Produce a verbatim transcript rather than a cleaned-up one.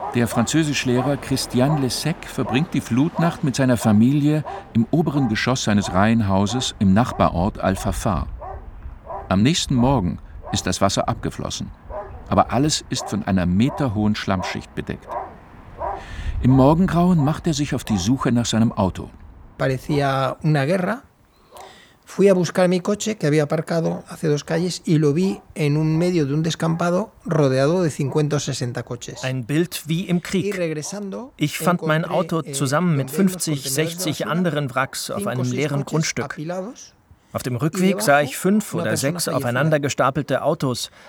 Der Französischlehrer Christian Lessec verbringt die Flutnacht mit seiner Familie im oberen Geschoss seines Reihenhauses im Nachbarort Al-Fafar. Am nächsten Morgen ist das Wasser abgeflossen, aber alles ist von einer meterhohen Schlammschicht bedeckt. Im Morgengrauen macht er sich auf die Suche nach seinem Auto. Parecía una guerra. Fui a buscar mi coche que había aparcado hace dos calles y lo vi en un medio de un descampado rodeado de cincuenta o sesenta coches. Ein Bild wie im Krieg. Ich fand mein Auto zusammen mit fünfzig, sechzig anderen Wracks auf einem leeren Grundstück. Auf dem Rückweg sah ich fünf oder sechs aufeinander gestapelte Autos,